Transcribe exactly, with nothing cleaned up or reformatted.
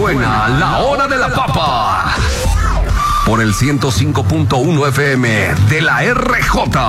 Suena la hora de la papa por el ciento cinco punto uno F M de la R J.